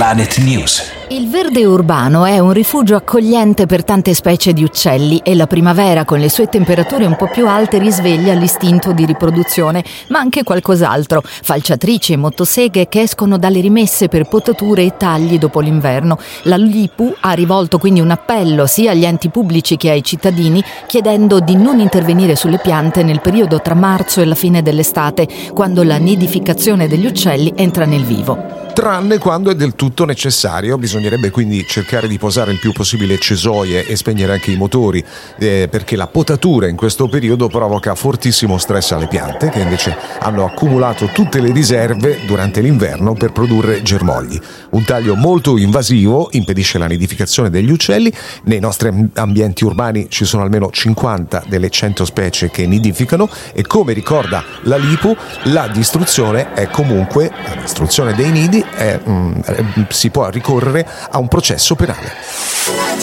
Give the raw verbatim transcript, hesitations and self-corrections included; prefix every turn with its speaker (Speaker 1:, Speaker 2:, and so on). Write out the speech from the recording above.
Speaker 1: Planet News.
Speaker 2: Il verde urbano è un rifugio accogliente per tante specie di uccelli e la primavera, con le sue temperature un po' più alte, risveglia l'istinto di riproduzione, ma anche qualcos'altro: falciatrici e motoseghe che escono dalle rimesse per potature e tagli dopo l'inverno. La LIPU ha rivolto quindi un appello sia agli enti pubblici che ai cittadini, chiedendo di non intervenire sulle piante nel periodo tra marzo e la fine dell'estate, quando la nidificazione degli uccelli entra nel vivo.
Speaker 3: Tranne quando è del tutto necessario. Bisognerebbe quindi cercare di posare il più possibile cesoie e spegnere anche i motori, eh, perché la potatura in questo periodo provoca fortissimo stress alle piante, che invece hanno accumulato tutte le riserve durante l'inverno per produrre germogli. Un taglio molto invasivo impedisce la nidificazione degli uccelli. Nei nostri ambienti urbani ci sono almeno cinquanta delle cento specie che nidificano e, come ricorda la LIPU, la distruzione è comunque la distruzione dei nidi. Eh, mh, si può ricorrere a un processo penale.